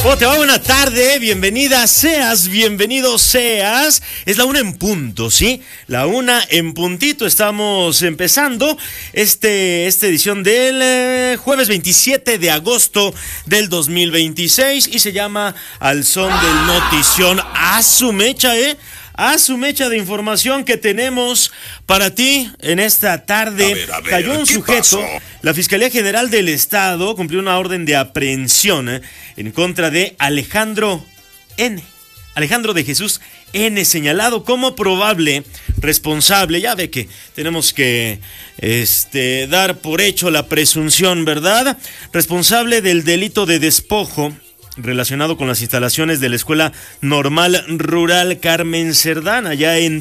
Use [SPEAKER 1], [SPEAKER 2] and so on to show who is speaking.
[SPEAKER 1] ¿Cómo te va? Buena tarde, bienvenida seas, bienvenido seas. Es la 1 en punto, ¿sí? La 1 en puntito, estamos empezando esta edición del jueves 27 de agosto del 2026 y se llama Al Son del Notición. A su mecha, a su mecha de información que tenemos para ti en esta tarde.
[SPEAKER 2] A ver,
[SPEAKER 1] cayó un sujeto.
[SPEAKER 2] pasó?
[SPEAKER 1] La Fiscalía General del Estado cumplió una orden de aprehensión en contra de Alejandro de Jesús N., señalado como probable responsable. Ya ve que tenemos que dar por hecho la presunción, ¿verdad? Responsable del delito de despojo relacionado con las instalaciones de la Escuela Normal Rural Carmen Cerdán, allá en